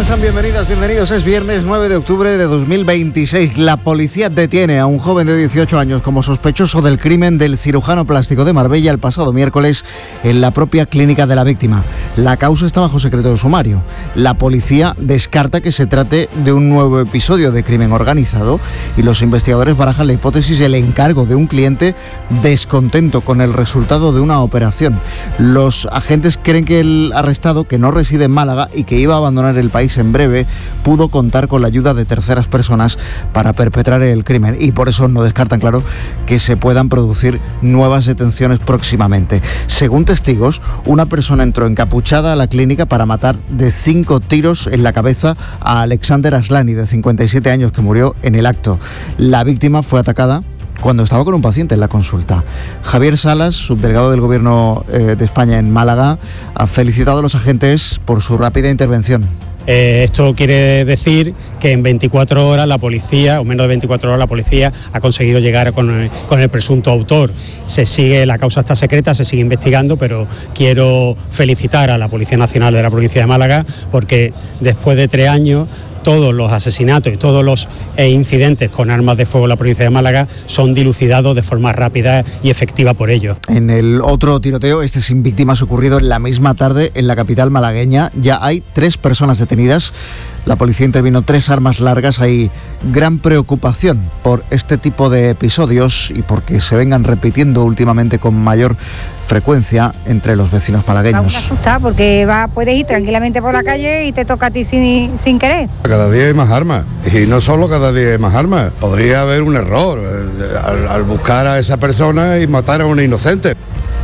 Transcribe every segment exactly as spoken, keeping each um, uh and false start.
están? Sean bienvenidas, bienvenidos. Es viernes nueve de octubre de dos mil veintiséis. La policía detiene a un joven de dieciocho años como sospechoso del crimen del cirujano plástico de Marbella el pasado miércoles en la propia clínica de la víctima. La causa está bajo secreto de sumario. La policía descarta que se trate de un nuevo episodio de crimen organizado y los investigadores barajan la hipótesis del encargo de un cliente descontento con el resultado de una operación. Los agentes creen que el arrestado, que no reside en Málaga y que iba a abandonar el país en breve, pudo contar con la ayuda de terceras personas para perpetrar el crimen y por eso no descartan, claro, que se puedan producir nuevas detenciones próximamente. Según testigos, una persona entró encapuchada a la clínica para matar de cinco tiros en la cabeza a Alexander Aslani, de cincuenta y siete años, que murió en el acto. La víctima fue atacada cuando estaba con un paciente en la consulta. Javier Salas, subdelegado del Gobierno eh, de España en Málaga, ha felicitado a los agentes por su rápida intervención. Eh, esto quiere decir que en veinticuatro horas la policía, o menos de veinticuatro horas la policía, ha conseguido llegar con el, con el presunto autor. Se sigue, la causa está secreta, se sigue investigando, pero quiero felicitar a la Policía Nacional de la provincia de Málaga porque después de tres años todos los asesinatos y todos los eh, incidentes con armas de fuego en la provincia de Málaga son dilucidados de forma rápida y efectiva por ello. En el otro tiroteo, este sin víctimas ocurrido en la misma tarde en la capital malagueña, ya hay tres personas detenidas. La policía intervino tres armas largas. Hay gran preocupación por este tipo de episodios y porque se vengan repitiendo últimamente con mayor frecuencia entre los vecinos malagueños. Vamos a asustar porque va, puedes ir tranquilamente por la calle y te toca a ti sin, sin querer. Cada día hay más armas y no solo cada día hay más armas. Podría haber un error eh, al, al buscar a esa persona y matar a un inocente.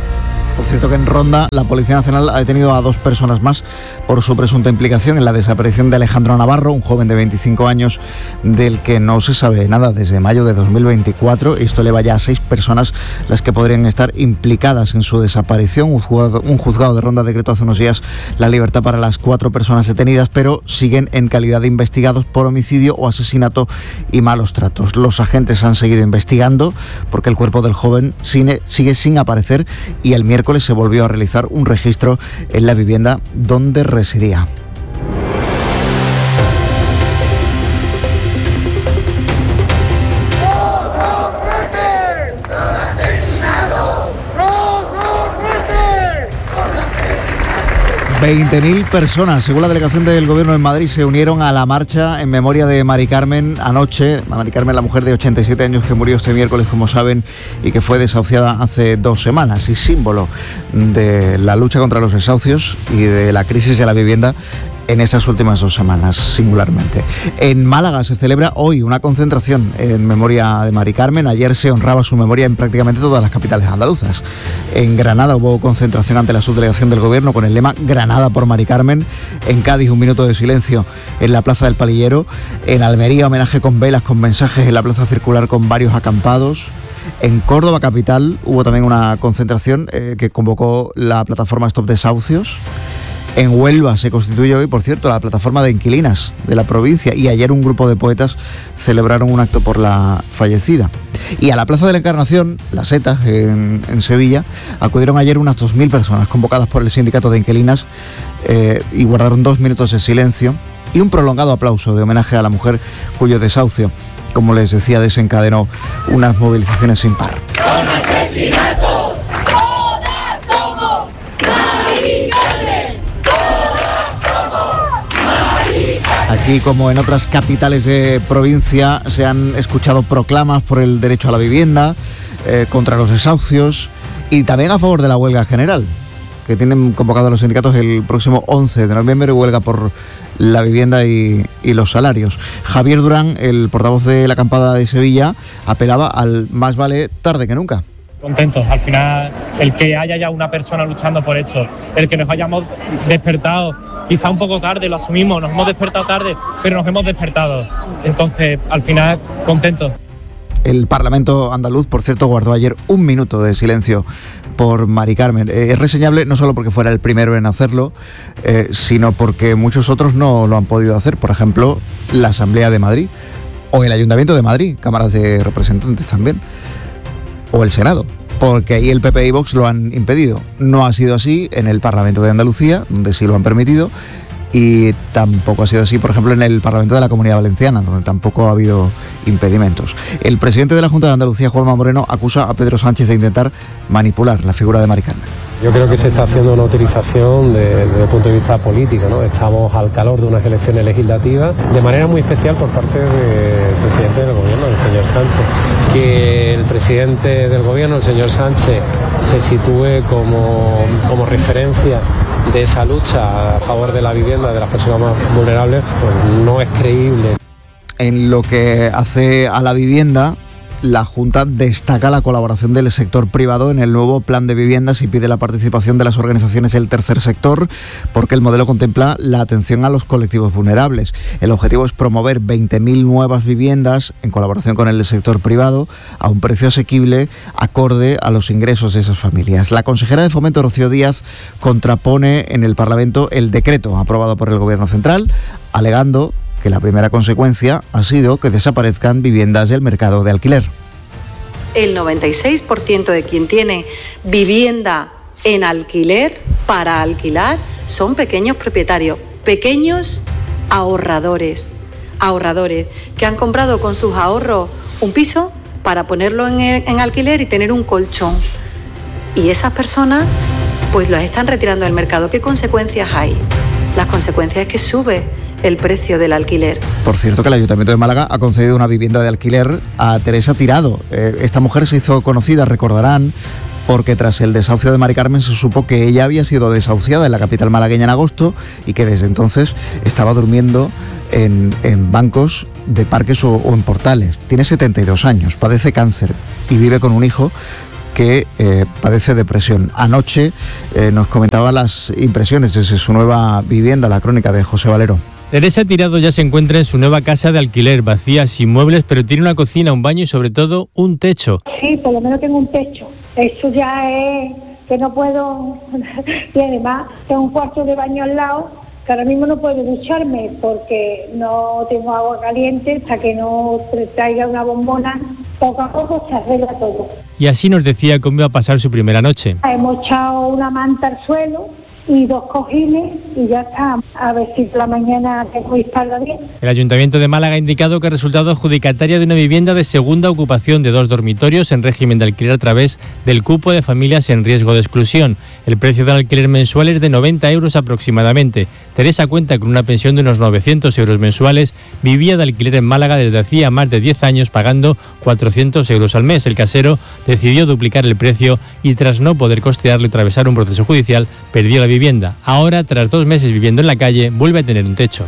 Por cierto que en Ronda la Policía Nacional ha detenido a dos personas más por su presunta implicación en la desaparición de Alejandro Navarro, un joven de veinticinco años del que no se sabe nada desde mayo de dos mil veinticuatro. Esto eleva ya a seis personas las que podrían estar implicadas en su desaparición. Un juzgado, un juzgado de Ronda decretó hace unos días la libertad para las cuatro personas detenidas, pero siguen en calidad de investigados por homicidio o asesinato y malos tratos. Los agentes han seguido investigando porque el cuerpo del joven sigue, sigue sin aparecer y el miércoles se volvió a realizar un registro en la vivienda donde residía. veinte mil personas, según la delegación del Gobierno en Madrid, se unieron a la marcha en memoria de Mari Carmen anoche. Mari Carmen, la mujer de ochenta y siete años que murió este miércoles, como saben, y que fue desahuciada hace dos semanas, y símbolo de la lucha contra los desahucios y de la crisis de la vivienda en esas últimas dos semanas, singularmente. En Málaga se celebra hoy una concentración en memoria de Mari Carmen. Ayer se honraba su memoria en prácticamente todas las capitales andaluzas. En Granada hubo concentración ante la subdelegación del Gobierno con el lema Granada por Mari Carmen. En Cádiz, un minuto de silencio en la Plaza del Palillero. En Almería, homenaje con velas, con mensajes en la Plaza Circular con varios acampados. En Córdoba capital hubo también una concentración eh, que convocó la plataforma Stop Desahucios. En Huelva se constituye hoy, por cierto, la plataforma de inquilinas de la provincia y ayer un grupo de poetas celebraron un acto por la fallecida. Y a la Plaza de la Encarnación, la Seta, en, en Sevilla, acudieron ayer unas dos mil personas convocadas por el sindicato de inquilinas eh, y guardaron dos minutos de silencio y un prolongado aplauso de homenaje a la mujer cuyo desahucio, como les decía, desencadenó unas movilizaciones sin par. ¡Con asesinato! Aquí, como en otras capitales de provincia, se han escuchado proclamas por el derecho a la vivienda, eh, contra los desahucios y también a favor de la huelga general, que tienen convocado los sindicatos el próximo once de noviembre, huelga por la vivienda y, y los salarios. Javier Durán, el portavoz de la acampada de Sevilla, apelaba al más vale tarde que nunca. Contentos, al final el que haya ya una persona luchando por esto, el que nos hayamos despertado quizá un poco tarde, lo asumimos, nos hemos despertado tarde, pero nos hemos despertado, entonces al final contentos. El Parlamento andaluz, por cierto, guardó ayer un minuto de silencio por Mari Carmen. Eh, es reseñable no solo porque fuera el primero en hacerlo, eh, sino porque muchos otros no lo han podido hacer, por ejemplo, la Asamblea de Madrid o el Ayuntamiento de Madrid, cámaras de representantes también, o el Senado, porque ahí el P P y Vox lo han impedido. No ha sido así en el Parlamento de Andalucía, donde sí lo han permitido, y tampoco ha sido así, por ejemplo, en el Parlamento de la Comunidad Valenciana, donde tampoco ha habido impedimentos. El presidente de la Junta de Andalucía, Juanma Moreno, acusa a Pedro Sánchez de intentar manipular la figura de Mari Carmen. Yo creo que se está haciendo una utilización de, desde el punto de vista político, ¿no? Estamos al calor de unas elecciones legislativas, de manera muy especial por parte del presidente del gobierno, el señor Sánchez. Que el presidente del gobierno, el señor Sánchez, se sitúe como, como referencia de esa lucha a favor de la vivienda de las personas más vulnerables, pues no es creíble. En lo que hace a la vivienda, la Junta destaca la colaboración del sector privado en el nuevo plan de viviendas y pide la participación de las organizaciones del tercer sector porque el modelo contempla la atención a los colectivos vulnerables. El objetivo es promover veinte mil nuevas viviendas en colaboración con el sector privado a un precio asequible acorde a los ingresos de esas familias. La consejera de Fomento, Rocío Díaz, contrapone en el Parlamento el decreto aprobado por el Gobierno central, alegando que la primera consecuencia ha sido que desaparezcan viviendas del mercado de alquiler. El noventa y seis por ciento de quien tiene vivienda en alquiler para alquilar son pequeños propietarios, pequeños ahorradores, ahorradores que han comprado con sus ahorros un piso para ponerlo en, el, en alquiler y tener un colchón. Y esas personas pues las están retirando del mercado. ¿Qué consecuencias hay? Las consecuencias es que sube el precio del alquiler. Por cierto, que el Ayuntamiento de Málaga ha concedido una vivienda de alquiler a Teresa Tirado. Eh, esta mujer se hizo conocida, recordarán, porque tras el desahucio de Mari Carmen se supo que ella había sido desahuciada en la capital malagueña en agosto y que desde entonces estaba durmiendo en, en bancos de parques o, o en portales. Tiene setenta y dos años, padece cáncer y vive con un hijo que eh, padece depresión. Anoche eh, nos comentaba las impresiones desde su nueva vivienda, la crónica de José Valero. Teresa Tirado ya se encuentra en su nueva casa de alquiler, vacía, sin muebles, pero tiene una cocina, un baño y sobre todo un techo. Sí, por lo menos tengo un techo. Eso ya es que no puedo... Y además tengo un cuarto de baño al lado, que ahora mismo no puedo ducharme porque no tengo agua caliente, hasta que no traiga una bombona. Poco a poco se arregla todo. Y así nos decía cómo iba a pasar su primera noche. Hemos echado una manta al suelo y dos cojines y ya está. A ver si por la mañana tengo que estarla bien. El Ayuntamiento de Málaga ha indicado que ha resultado adjudicataria de una vivienda de segunda ocupación de dos dormitorios en régimen de alquiler a través del cupo de familias en riesgo de exclusión. El precio del alquiler mensual es de noventa euros aproximadamente. Teresa cuenta con una pensión de unos novecientos euros mensuales. Vivía de alquiler en Málaga desde hacía más de diez años pagando cuatrocientos euros al mes. El casero decidió duplicar el precio y tras no poder costearlo y atravesar un proceso judicial, perdió la vivienda. Ahora, tras dos meses viviendo en la calle, vuelve a tener un techo.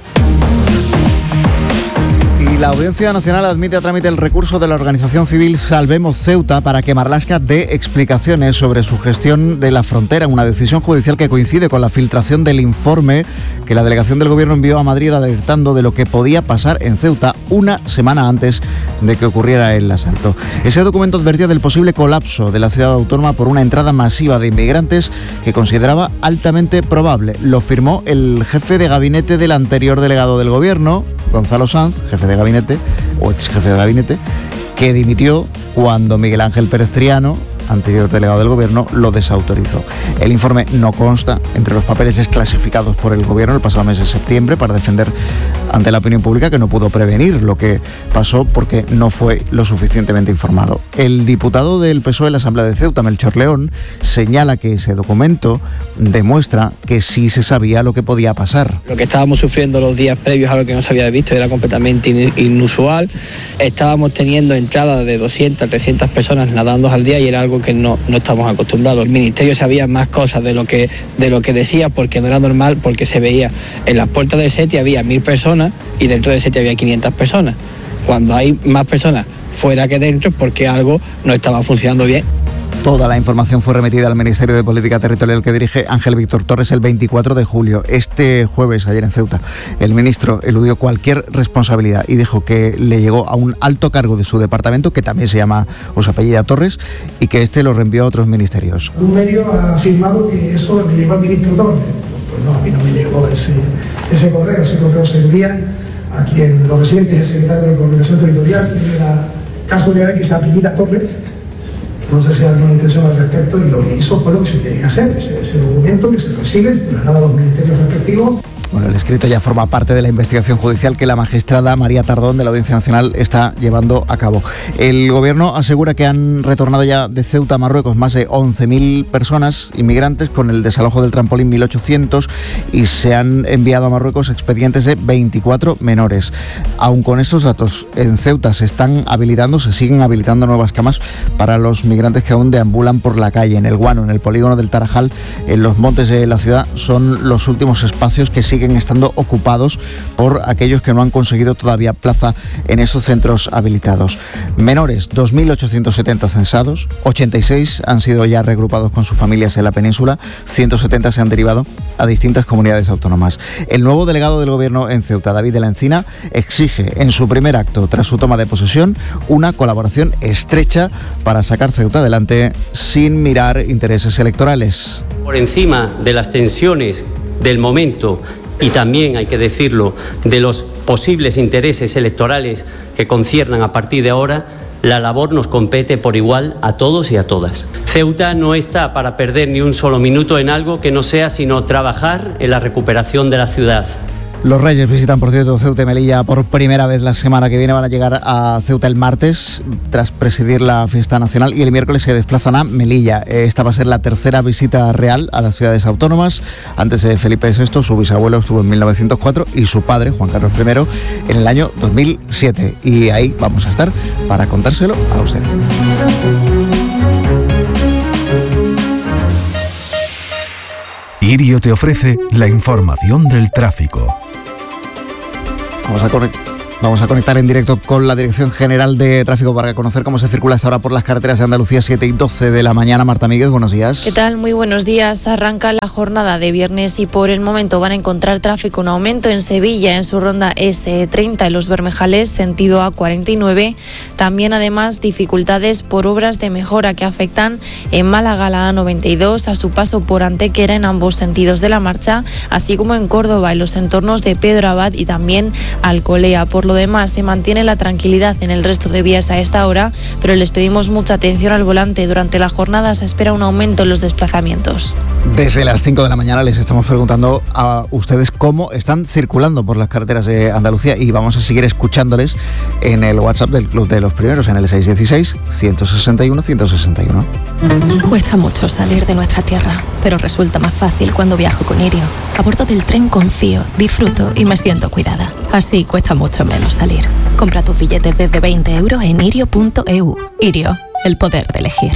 La Audiencia Nacional admite a trámite el recurso de la organización civil Salvemos Ceuta para que Marlaska dé explicaciones sobre su gestión de la frontera, una decisión judicial que coincide con la filtración del informe que la delegación del Gobierno envió a Madrid alertando de lo que podía pasar en Ceuta una semana antes de que ocurriera el asalto. Ese documento advertía del posible colapso de la ciudad autónoma por una entrada masiva de inmigrantes que consideraba altamente probable. Lo firmó el jefe de gabinete del anterior delegado del Gobierno, Gonzalo Sanz, jefe de gabinete o ex jefe de gabinete, que dimitió cuando Miguel Ángel Pérez Triano, anterior delegado del Gobierno, lo desautorizó. El informe no consta entre los papeles desclasificados por el Gobierno el pasado mes de septiembre para defender ante la opinión pública que no pudo prevenir lo que pasó porque no fue lo suficientemente informado. El diputado del P S O E en la Asamblea de Ceuta, Melchor León, señala que ese documento demuestra que sí se sabía lo que podía pasar. Lo que estábamos sufriendo los días previos a lo que no se había visto era completamente inusual. Estábamos teniendo entradas de doscientas, trescientas personas nadando al día y era algo que no, no estamos acostumbrados. El Ministerio sabía más cosas de lo que de lo que decía porque no era normal, porque se veía en las puertas del SETI había mil personas y dentro del SETI había quinientas personas. Cuando hay más personas fuera que dentro es porque algo no estaba funcionando bien. Toda la información fue remitida al Ministerio de Política Territorial que dirige Ángel Víctor Torres el veinticuatro de julio. Este jueves, ayer en Ceuta, el ministro eludió cualquier responsabilidad y dijo que le llegó a un alto cargo de su departamento, que también se llama o se apellida Torres, y que este lo reenvió a otros ministerios. Un medio ha afirmado que eso le llegó al ministro Torres. Pues no, a mí no me llegó ese, ese correo. Ese correo se envía a quien lo recibe, es el secretario de Coordinación Territorial, que es la casualidad de que se apellida Torres. No sé si hay alguna intención al respecto y lo que hizo fue lo que se tiene que hacer, ese, ese documento que se recibe, se traslada a los ministerios respectivos. Bueno, el escrito ya forma parte de la investigación judicial que la magistrada María Tardón de la Audiencia Nacional está llevando a cabo. El gobierno asegura que han retornado ya de Ceuta a Marruecos más de once mil personas inmigrantes con el desalojo del trampolín mil ochocientos y se han enviado a Marruecos expedientes de veinticuatro menores. Aun con estos datos, en Ceuta se están habilitando, se siguen habilitando nuevas camas para los migrantes que aún deambulan por la calle. En el Guano, en el polígono del Tarajal, en los montes de la ciudad, son los últimos espacios que siguen estando ocupados por aquellos que no han conseguido todavía plaza en esos centros habilitados. Menores, dos mil ochocientos setenta censados, ochenta y seis han sido ya regrupados con sus familias en la península, ciento setenta se han derivado a distintas comunidades autónomas. El nuevo delegado del Gobierno en Ceuta, David de la Encina, exige en su primer acto, tras su toma de posesión, una colaboración estrecha para sacar Ceuta adelante sin mirar intereses electorales. Por encima de las tensiones del momento y también, hay que decirlo, de los posibles intereses electorales que conciernan a partir de ahora, la labor nos compete por igual a todos y a todas. Ceuta no está para perder ni un solo minuto en algo que no sea sino trabajar en la recuperación de la ciudad. Los Reyes visitan, por cierto, Ceuta y Melilla por primera vez la semana que viene. Van a llegar a Ceuta el martes tras presidir la fiesta nacional y el miércoles se desplazan a Melilla. Esta va a ser la tercera visita real a las ciudades autónomas. Antes de Felipe sexto, su bisabuelo estuvo en mil novecientos cuatro y su padre, Juan Carlos primero, en el año dos mil siete. Y ahí vamos a estar para contárselo a ustedes. Irio te ofrece la información del tráfico. Vamos a, conect- vamos a conectar en directo con la Dirección General de Tráfico para conocer cómo se circula esta hora por las carreteras de Andalucía, siete y doce de la mañana. Marta Míguez, buenos días. ¿Qué tal? Muy buenos días. Arranca la jornada de viernes y por el momento van a encontrar tráfico, un aumento en Sevilla en su ronda ese treinta en Los Bermejales, sentido A cuarenta y nueve. También además dificultades por obras de mejora que afectan en Málaga la A noventa y dos a su paso por Antequera en ambos sentidos de la marcha, así como en Córdoba en los entornos de Pedro Abad y también Alcolea. Por lo demás, se mantiene la tranquilidad en el resto de vías a esta hora, pero les pedimos mucha atención al volante. Durante la jornada se espera un aumento en los desplazamientos. Desde las cinco de la mañana les estamos preguntando a ustedes cómo están circulando por las carreteras de Andalucía y vamos a seguir escuchándoles en el WhatsApp del Club de los Primeros, en el seis uno seis, uno seis uno, uno seis uno. Cuesta mucho salir de nuestra tierra, pero resulta más fácil cuando viajo con Irio. A bordo del tren confío, disfruto y me siento cuidada. Así cuesta mucho menos salir. Compra tus billetes desde veinte euros en irio punto e u. Irio, el poder de elegir.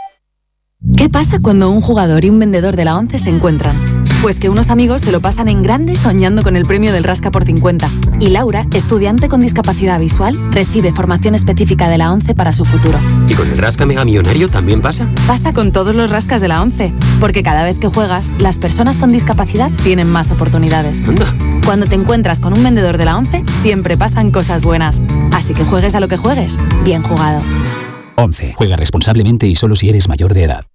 ¿Qué pasa cuando un jugador y un vendedor de la ONCE se encuentran? Pues que unos amigos se lo pasan en grande soñando con el premio del Rasca por cincuenta. Y Laura, estudiante con discapacidad visual, recibe formación específica de la ONCE para su futuro. ¿Y con el Rasca Mega Millonario también pasa? Pasa con todos los rascas de la ONCE, porque cada vez que juegas, las personas con discapacidad tienen más oportunidades. Anda. Cuando te encuentras con un vendedor de la ONCE, siempre pasan cosas buenas. Así que juegues a lo que juegues, bien jugado. ONCE. Juega responsablemente y solo si eres mayor de edad.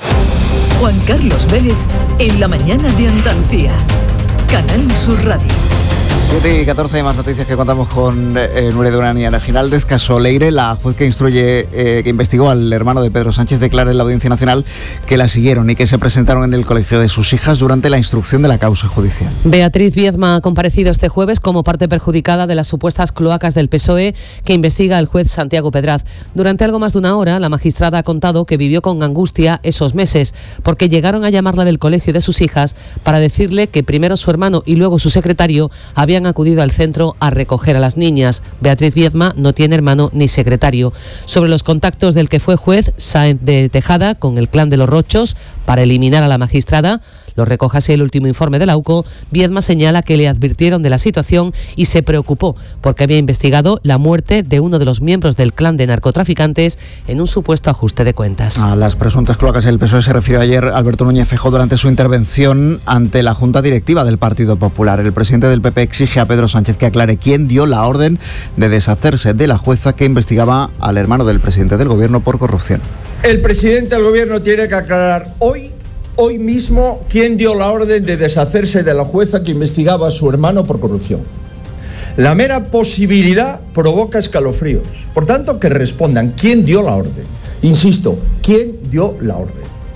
Juan Carlos Vélez en la mañana de Andalucía. Canal Sur Radio. siete y catorce, más noticias que contamos con eh, Nuria Durán y Ana Ginaldez. Caso Leire, la juez que instruye, eh, que investigó al hermano de Pedro Sánchez, declara en la Audiencia Nacional que la siguieron y que se presentaron en el colegio de sus hijas durante la instrucción de la causa judicial. Beatriz Viedma ha comparecido este jueves como parte perjudicada de las supuestas cloacas del P S O E que investiga el juez Santiago Pedraz. Durante algo más de una hora, la magistrada ha contado que vivió con angustia esos meses, porque llegaron a llamarla del colegio de sus hijas para decirle que primero su hermano y luego su secretario habían acudido al centro a recoger a las niñas. Beatriz Viedma no tiene hermano ni secretario. Sobre los contactos del que fue juez Sáenz de Tejada con el clan de los Rochos para eliminar a la magistrada, lo recoge así el último informe de la U C O, Viedma señala que le advirtieron de la situación y se preocupó porque había investigado la muerte de uno de los miembros del clan de narcotraficantes en un supuesto ajuste de cuentas. A las presuntas cloacas del P S O E se refirió ayer Alberto Núñez Feijóo durante su intervención ante la Junta Directiva del Partido Popular. El presidente del P P exige a Pedro Sánchez que aclare quién dio la orden de deshacerse de la jueza que investigaba al hermano del presidente del Gobierno por corrupción. El presidente del Gobierno tiene que aclarar hoy Hoy mismo, ¿quién dio la orden de deshacerse de la jueza que investigaba a su hermano por corrupción? La mera posibilidad provoca escalofríos. Por tanto, que respondan quién dio la orden. Insisto, ¿quién dio la orden?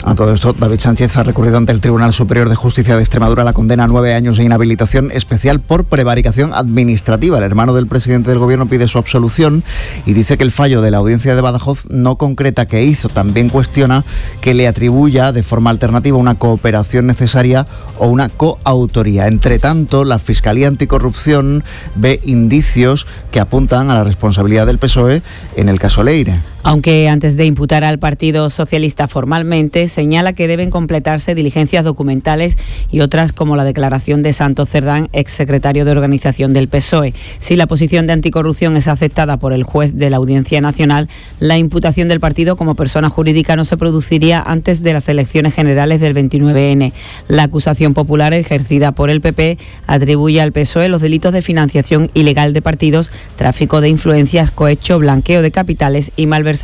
A todo esto, David Sánchez ha recurrido ante el Tribunal Superior de Justicia de Extremadura la condena a nueve años de inhabilitación especial por prevaricación administrativa. El hermano del presidente del Gobierno pide su absolución y dice que el fallo de la Audiencia de Badajoz no concreta qué hizo. También cuestiona que le atribuya de forma alternativa una cooperación necesaria o una coautoría. Entre tanto, la Fiscalía Anticorrupción ve indicios que apuntan a la responsabilidad del P S O E en el caso Leire. Aunque antes de imputar al Partido Socialista formalmente, señala que deben completarse diligencias documentales y otras como la declaración de Santos Cerdán, exsecretario de organización del P S O E. Si la posición de anticorrupción es aceptada por el juez de la Audiencia Nacional, la imputación del partido como persona jurídica no se produciría antes de las elecciones generales del veintinueve ene. La acusación popular ejercida por el P P atribuye al P S O E los delitos de financiación ilegal de partidos, tráfico de influencias, cohecho, blanqueo de capitales y malversación.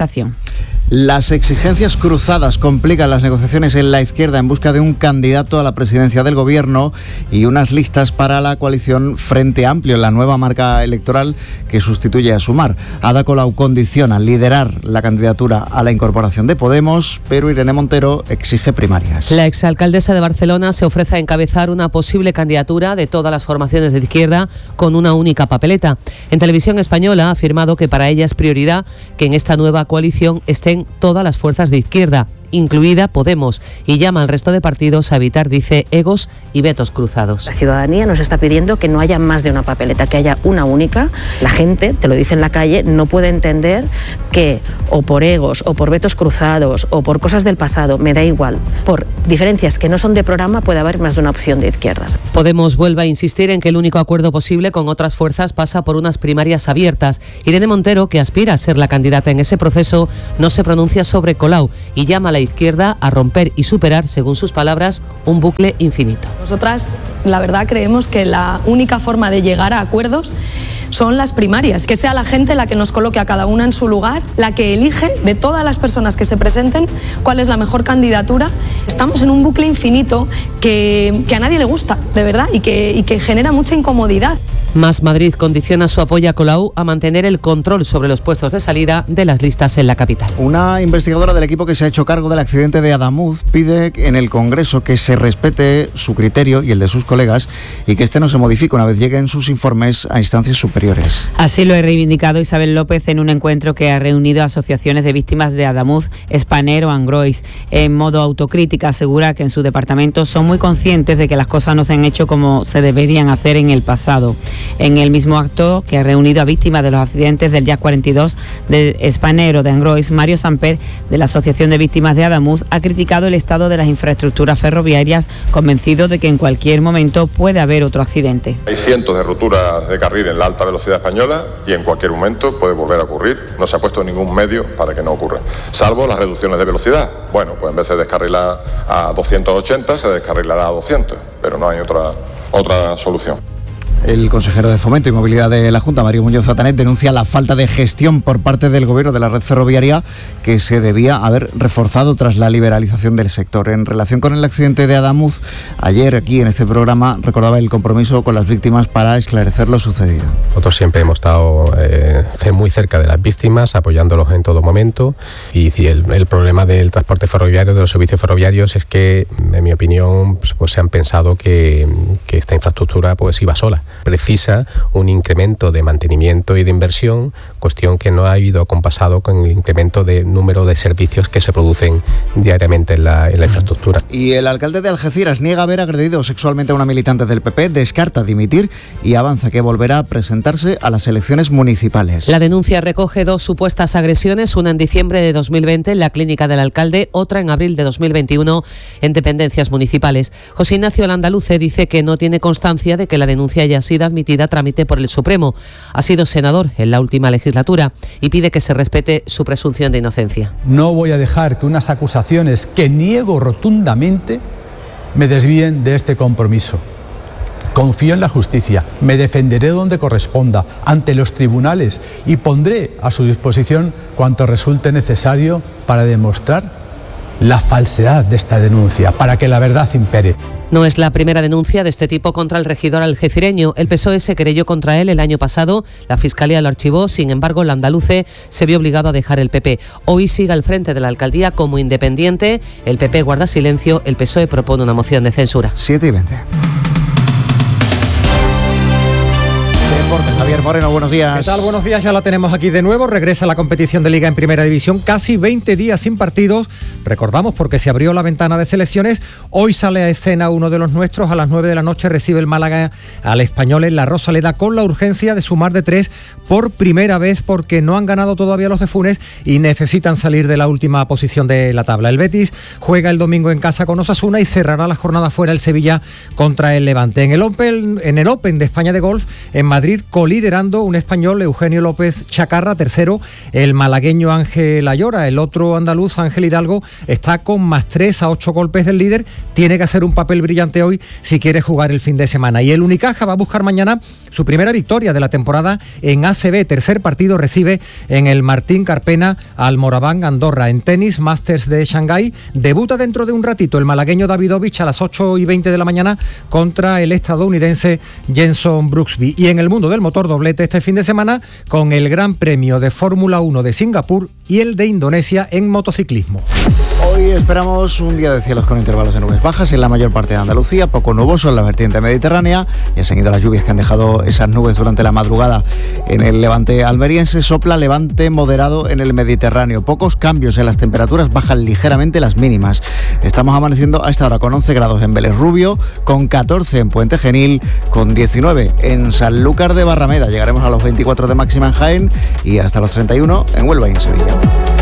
Las exigencias cruzadas complican las negociaciones en la izquierda en busca de un candidato a la presidencia del Gobierno y unas listas para la coalición Frente Amplio, la nueva marca electoral que sustituye a Sumar. Ada Colau condiciona liderar la candidatura a la incorporación de Podemos, pero Irene Montero exige primarias. La exalcaldesa de Barcelona se ofrece a encabezar una posible candidatura de todas las formaciones de izquierda con una única papeleta. En Televisión Española ha afirmado que para ella es prioridad que en esta nueva coalición estén todas las fuerzas de izquierda, incluida Podemos, y llama al resto de partidos a evitar, dice, egos y vetos cruzados. La ciudadanía nos está pidiendo que no haya más de una papeleta, que haya una única. La gente, te lo dice en la calle, no puede entender que o por egos, o por vetos cruzados, o por cosas del pasado, me da igual, por diferencias que no son de programa puede haber más de una opción de izquierdas. Podemos vuelve a insistir en que el único acuerdo posible con otras fuerzas pasa por unas primarias abiertas. Irene Montero, que aspira a ser la candidata en ese proceso, no se pronuncia sobre Colau y llama a la izquierda a romper y superar, según sus palabras, un bucle infinito. Nosotras, la verdad, creemos que la única forma de llegar a acuerdos son las primarias, que sea la gente la que nos coloque a cada una en su lugar, la que elige de todas las personas que se presenten cuál es la mejor candidatura. Estamos en un bucle infinito que, que a nadie le gusta, de verdad, y que, y que genera mucha incomodidad. Más Madrid condiciona su apoyo a Colau a mantener el control sobre los puestos de salida de las listas en la capital. Una investigadora del equipo que se ha hecho cargo del accidente de Adamuz pide en el Congreso que se respete su criterio y el de sus colegas y que este no se modifique una vez lleguen sus informes a instancias superiores. Así lo ha reivindicado Isabel López en un encuentro que ha reunido asociaciones de víctimas de Adamuz, Spanair o Angrois. En modo autocrítica asegura que en su departamento son muy conscientes de que las cosas no se han hecho como se deberían hacer en el pasado. En el mismo acto que ha reunido a víctimas de los accidentes del Jazz cuarenta y dos, de Spanair o de Angrois, Mario Samper, de la Asociación de Víctimas de Adamuz, ha criticado el estado de las infraestructuras ferroviarias, convencido de que en cualquier momento puede haber otro accidente. Hay cientos de roturas de carril en la alta velocidad española y en cualquier momento puede volver a ocurrir. No se ha puesto ningún medio para que no ocurra, salvo las reducciones de velocidad. Bueno, pues en vez de descarrilar a doscientos ochenta, se descarrilará a doscientos, pero no hay otra, otra solución. El consejero de Fomento y Movilidad de la Junta, Mario Muñoz Atanet, denuncia la falta de gestión por parte del Gobierno de la red ferroviaria que se debía haber reforzado tras la liberalización del sector. En relación con el accidente de Adamuz, ayer aquí en este programa recordaba el compromiso con las víctimas para esclarecer lo sucedido. Nosotros siempre hemos estado eh, muy cerca de las víctimas, apoyándolos en todo momento, y, y el, el problema del transporte ferroviario, de los servicios ferroviarios, es que, en mi opinión, pues, pues se han pensado que, que esta infraestructura pues iba sola. Precisa un incremento de mantenimiento y de inversión, cuestión que no ha ido acompasado con el incremento de número de servicios que se producen diariamente en la, en la infraestructura. Y el alcalde de Algeciras niega haber agredido sexualmente a una militante del P P, descarta dimitir y avanza que volverá a presentarse a las elecciones municipales. La denuncia recoge dos supuestas agresiones, una en diciembre de dos mil veinte en la clínica del alcalde, otra en abril de dos mil veintiuno en dependencias municipales. José Ignacio Landaluce dice que no tiene constancia de que la denuncia haya sido admitida a trámite por el Supremo. Ha sido senador en la última legislatura y pide que se respete su presunción de inocencia. No voy a dejar que unas acusaciones que niego rotundamente me desvíen de este compromiso. Confío en la justicia, me defenderé donde corresponda, ante los tribunales, y pondré a su disposición cuanto resulte necesario para demostrar la falsedad de esta denuncia, para que la verdad impere. No es la primera denuncia de este tipo contra el regidor algecireño. El P S O E se querelló contra él el año pasado, la Fiscalía lo archivó, sin embargo el andaluce se vio obligado a dejar el P P. Hoy sigue al frente de la alcaldía como independiente, el P P guarda silencio, el P S O E propone una moción de censura. siete y veinte. Javier Moreno, buenos días. ¿Qué tal? Buenos días, ya la tenemos aquí de nuevo. Regresa la competición de Liga en Primera División, casi veinte días sin partidos. Recordamos porque se abrió la ventana de selecciones. Hoy sale a escena uno de los nuestros. A las nueve de la noche recibe el Málaga al Español en la Rosaleda con la urgencia de sumar de tres por primera vez porque no han ganado todavía los de Funes y necesitan salir de la última posición de la tabla. El Betis juega el domingo en casa con Osasuna y cerrará la jornada fuera el Sevilla contra el Levante. En el Open, en el Open de España de golf, en Madrid, coliderando un español, Eugenio López Chacarra, tercero, el malagueño Ángel Ayora, el otro andaluz, Ángel Hidalgo, está con más tres a ocho golpes del líder, tiene que hacer un papel brillante hoy si quiere jugar el fin de semana. Y el Unicaja va a buscar mañana su primera victoria de la temporada en A C B, tercer partido recibe en el Martín Carpena al Moraván Andorra. En tenis, Masters de Shanghái, debuta dentro de un ratito el malagueño Davidovich a las ocho y veinte de la mañana contra el estadounidense Jenson Brooksby. Y en el mundo del motor, doblete este fin de semana con el Gran Premio de Fórmula uno de Singapur y el de Indonesia en motociclismo. Hoy esperamos un día de cielos con intervalos de nubes bajas en la mayor parte de Andalucía, poco nuboso en la vertiente mediterránea. Ya se han ido las lluvias que han dejado esas nubes durante la madrugada en el levante almeriense. Sopla levante moderado en el Mediterráneo. Pocos cambios en las temperaturas, bajan ligeramente las mínimas. Estamos amaneciendo a esta hora con once grados en Vélez Rubio, con catorce en Puente Genil, con diecinueve en Sanlúcar de Barrameda. Llegaremos a los veinticuatro de máxima en Jaén y hasta los treinta y uno en Huelva y en Sevilla.